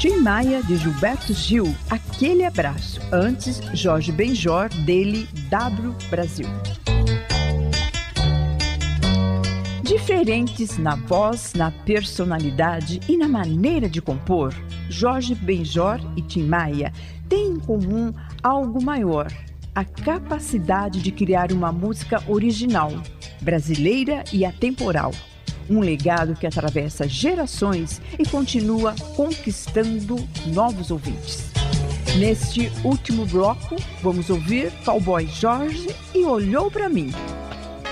Tim Maia, de Gilberto Gil, Aquele Abraço. Antes, Jorge Benjor, dele, W Brasil. Diferentes na voz, na personalidade e na maneira de compor, Jorge Benjor e Tim Maia têm em comum algo maior: a capacidade de criar uma música original, brasileira e atemporal. Um legado que atravessa gerações e continua conquistando novos ouvintes. Neste último bloco, vamos ouvir Cowboy Jorge e Olhou Pra Mim.